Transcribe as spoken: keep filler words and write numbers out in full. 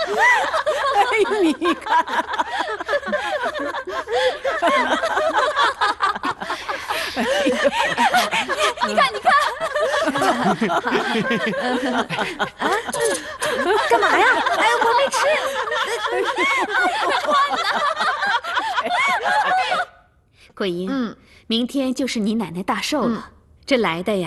哎，你看， 你看，你看， 啊，干嘛呀？哎，我没吃。 桂英， 嗯， 明天就是你奶奶大寿了，这来的呀。